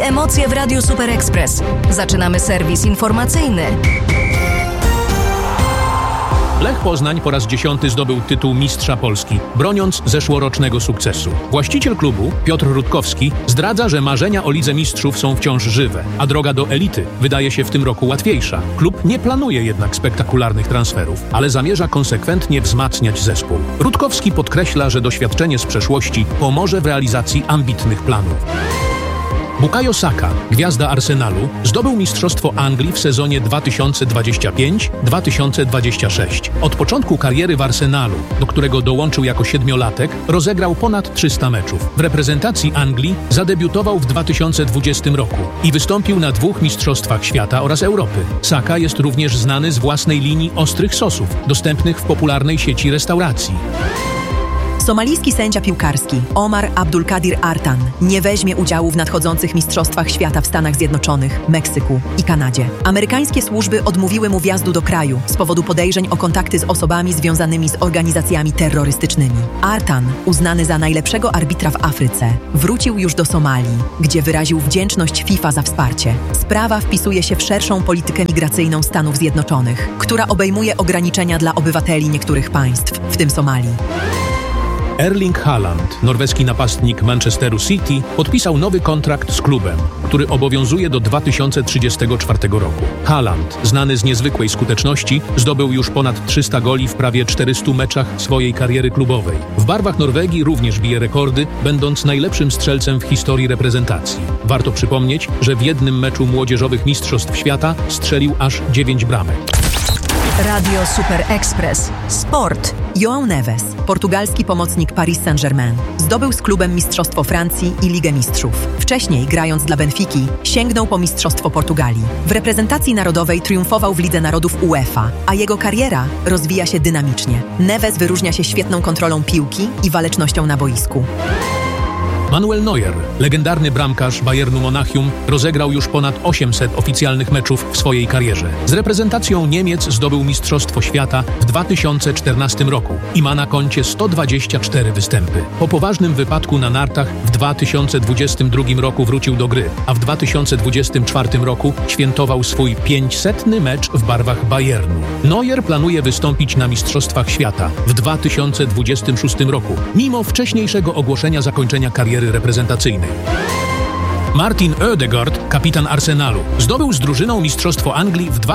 emocje w Radiu Super Express. Zaczynamy serwis informacyjny. Lech Poznań po raz 10 zdobył tytuł mistrza Polski, broniąc zeszłorocznego sukcesu. Właściciel klubu, Piotr Rutkowski, zdradza, że marzenia o Lidze Mistrzów są wciąż żywe, a droga do elity wydaje się w tym roku łatwiejsza. Klub nie planuje jednak spektakularnych transferów, ale zamierza konsekwentnie wzmacniać zespół. Rutkowski podkreśla, że doświadczenie z przeszłości pomoże w realizacji ambitnych planów. Bukayo Saka, gwiazda Arsenalu, zdobył Mistrzostwo Anglii w sezonie 2025-2026. Od początku kariery w Arsenalu, do którego dołączył jako 7-latek, rozegrał ponad 300 meczów. W reprezentacji Anglii zadebiutował w 2020 roku i wystąpił na 2 Mistrzostwach Świata oraz Europy. Saka jest również znany z własnej linii ostrych sosów, dostępnych w popularnej sieci restauracji. Somalijski sędzia piłkarski Omar Abdulkadir Artan nie weźmie udziału w nadchodzących Mistrzostwach Świata w Stanach Zjednoczonych, Meksyku i Kanadzie. Amerykańskie służby odmówiły mu wjazdu do kraju z powodu podejrzeń o kontakty z osobami związanymi z organizacjami terrorystycznymi. Artan, uznany za najlepszego arbitra w Afryce, wrócił już do Somalii, gdzie wyraził wdzięczność FIFA za wsparcie. Sprawa wpisuje się w szerszą politykę migracyjną Stanów Zjednoczonych, która obejmuje ograniczenia dla obywateli niektórych państw, w tym Somalii. Erling Haaland, norweski napastnik Manchesteru City, podpisał nowy kontrakt z klubem, który obowiązuje do 2034 roku. Haaland, znany z niezwykłej skuteczności, zdobył już ponad 300 goli w prawie 400 meczach swojej kariery klubowej. W barwach Norwegii również bije rekordy, będąc najlepszym strzelcem w historii reprezentacji. Warto przypomnieć, że w jednym meczu młodzieżowych Mistrzostw Świata strzelił aż 9 bramek. Radio Super Express. Sport. João Neves, portugalski pomocnik Paris Saint-Germain, zdobył z klubem Mistrzostwo Francji i Ligę Mistrzów. Wcześniej, grając dla Benfiki, sięgnął po Mistrzostwo Portugalii. W reprezentacji narodowej triumfował w Lidze Narodów UEFA, a jego kariera rozwija się dynamicznie. Neves wyróżnia się świetną kontrolą piłki i walecznością na boisku. Manuel Neuer, legendarny bramkarz Bayernu Monachium, rozegrał już ponad 800 oficjalnych meczów w swojej karierze. Z reprezentacją Niemiec zdobył Mistrzostwo Świata w 2014 roku i ma na koncie 124 występy. Po poważnym wypadku na nartach w 2022 roku wrócił do gry, a w 2024 roku świętował swój 500. mecz w barwach Bayernu. Neuer planuje wystąpić na Mistrzostwach Świata w 2026 roku, mimo wcześniejszego ogłoszenia zakończenia kariery reprezentacyjnej. Martin Ødegaard, kapitan Arsenalu, zdobył z drużyną Mistrzostwo Anglii w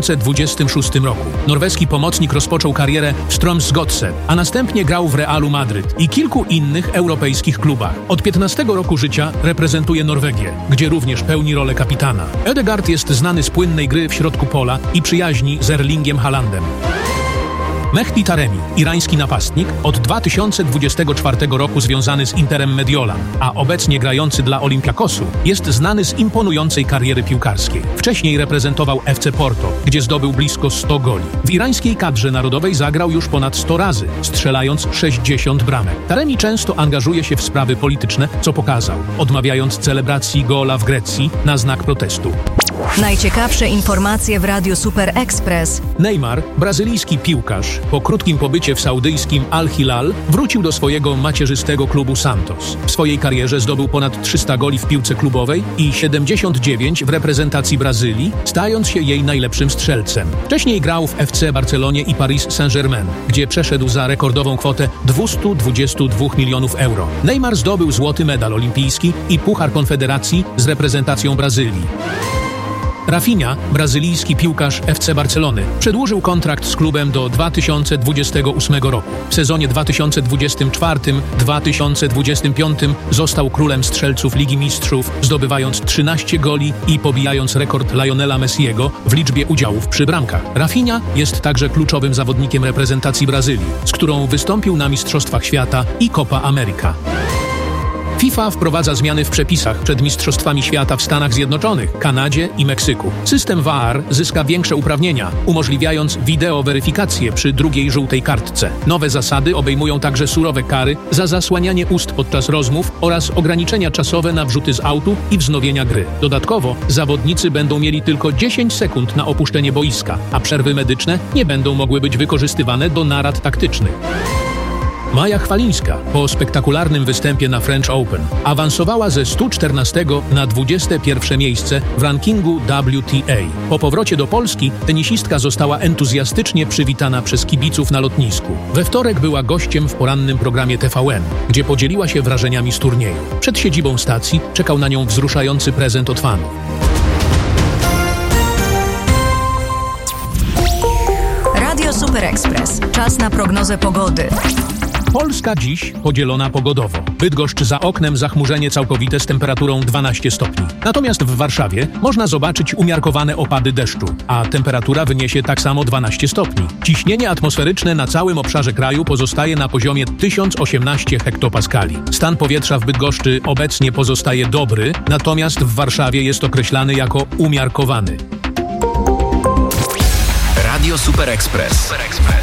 2026 roku. Norweski pomocnik rozpoczął karierę w Strømsgodset, a następnie grał w Realu Madryt i kilku innych europejskich klubach. Od 15 roku życia reprezentuje Norwegię, gdzie również pełni rolę kapitana. Ødegaard jest znany z płynnej gry w środku pola i przyjaźni z Erlingiem Haalandem. Mehdi Taremi, irański napastnik, od 2024 roku związany z Interem Mediolan, a obecnie grający dla Olympiakosu, jest znany z imponującej kariery piłkarskiej. Wcześniej reprezentował FC Porto, gdzie zdobył blisko 100 goli. W irańskiej kadrze narodowej zagrał już ponad 100 razy, strzelając 60 bramek. Taremi często angażuje się w sprawy polityczne, co pokazał, odmawiając celebracji gola w Grecji na znak protestu. Najciekawsze informacje w Radiu Super Express. Neymar, brazylijski piłkarz, po krótkim pobycie w saudyjskim Al-Hilal wrócił do swojego macierzystego klubu Santos. W swojej karierze zdobył ponad 300 goli w piłce klubowej i 79 w reprezentacji Brazylii, stając się jej najlepszym strzelcem. Wcześniej grał w FC Barcelonie i Paris Saint-Germain, gdzie przeszedł za rekordową kwotę 222 milionów euro. Neymar zdobył złoty medal olimpijski i Puchar Konfederacji z reprezentacją Brazylii. Rafinha, brazylijski piłkarz FC Barcelony, przedłużył kontrakt z klubem do 2028 roku. W sezonie 2024-2025 został królem strzelców Ligi Mistrzów, zdobywając 13 goli i pobijając rekord Lionela Messiego w liczbie udziałów przy bramkach. Rafinha jest także kluczowym zawodnikiem reprezentacji Brazylii, z którą wystąpił na Mistrzostwach Świata i Copa America. FIFA wprowadza zmiany w przepisach przed Mistrzostwami Świata w Stanach Zjednoczonych, Kanadzie i Meksyku. System VAR zyska większe uprawnienia, umożliwiając wideoweryfikację przy drugiej żółtej kartce. Nowe zasady obejmują także surowe kary za zasłanianie ust podczas rozmów oraz ograniczenia czasowe na wrzuty z autu i wznowienia gry. Dodatkowo zawodnicy będą mieli tylko 10 sekund na opuszczenie boiska, a przerwy medyczne nie będą mogły być wykorzystywane do narad taktycznych. Maja Chwalińska po spektakularnym występie na French Open awansowała ze 114 na 21 miejsce w rankingu WTA. Po powrocie do Polski tenisistka została entuzjastycznie przywitana przez kibiców na lotnisku. We wtorek była gościem w porannym programie TVN, gdzie podzieliła się wrażeniami z turnieju. Przed siedzibą stacji czekał na nią wzruszający prezent od fanów. Radio Super Express. Czas na prognozę pogody. Polska dziś podzielona pogodowo. Bydgoszcz za oknem zachmurzenie całkowite z temperaturą 12 stopni. Natomiast w Warszawie można zobaczyć umiarkowane opady deszczu, a temperatura wyniesie tak samo 12 stopni. Ciśnienie atmosferyczne na całym obszarze kraju pozostaje na poziomie 1018 hektopaskali. Stan powietrza w Bydgoszczy obecnie pozostaje dobry, natomiast w Warszawie jest określany jako umiarkowany. Radio Super Express.